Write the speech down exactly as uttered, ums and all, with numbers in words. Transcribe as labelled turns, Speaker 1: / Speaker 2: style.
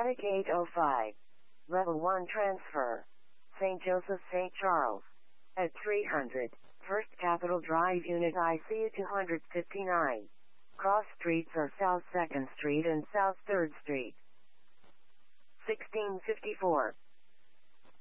Speaker 1: Attic eight oh five. Level one transfer. Saint Joseph Saint Charles. At three hundred. First Capitol Drive Unit I C U two fifty-nine. Cross streets are South second Street and South third Street. sixteen fifty-four.